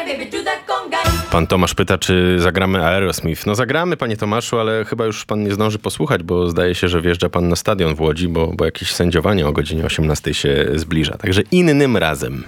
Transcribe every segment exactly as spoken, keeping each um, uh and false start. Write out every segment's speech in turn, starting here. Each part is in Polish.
Pan Tomasz pyta, czy zagramy Aerosmith. No zagramy, panie Tomaszu, ale chyba już pan nie zdąży posłuchać, bo zdaje się, że wjeżdża pan na stadion w Łodzi, bo, bo jakieś sędziowanie o godzinie osiemnastej się zbliża. Także innym razem.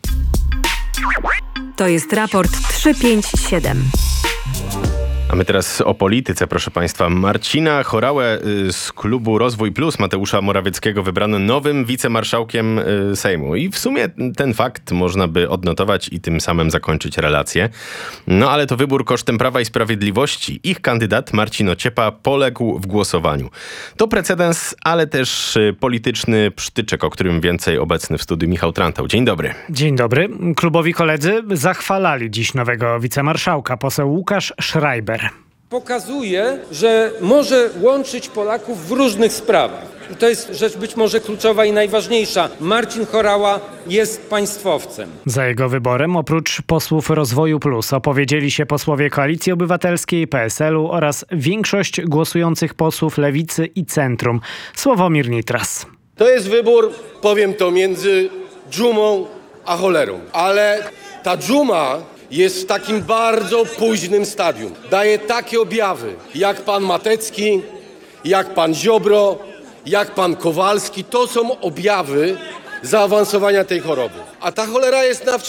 To jest raport trzysta pięćdziesiąt siedem. A my teraz o polityce, proszę państwa. Marcina Horałę z klubu Rozwój Plus Mateusza Morawieckiego wybrano nowym wicemarszałkiem Sejmu. I w sumie ten fakt można by odnotować i tym samym zakończyć relację. No ale to wybór kosztem Prawa i Sprawiedliwości. Ich kandydat Marcin Ociepa poległ w głosowaniu. To precedens, ale też polityczny psztyczek, o którym więcej obecny w studiu Michał Trantał. Dzień dobry. Dzień dobry. Klubowi koledzy zachwalali dziś nowego wicemarszałka, poseł Łukasz Schreiber. Pokazuje, że może łączyć Polaków w różnych sprawach. I to jest rzecz być może kluczowa i najważniejsza. Marcin Horała jest państwowcem. Za jego wyborem oprócz posłów Rozwoju Plus opowiedzieli się posłowie Koalicji Obywatelskiej, P S L u oraz większość głosujących posłów Lewicy i Centrum. Sławomir Nitras. To jest wybór, powiem to, między dżumą a cholerą. Ale ta dżuma jest w takim bardzo późnym stadium. Daje takie objawy, jak pan Matecki, jak pan Ziobro, jak pan Kowalski. To są objawy zaawansowania tej choroby. A ta cholera jest na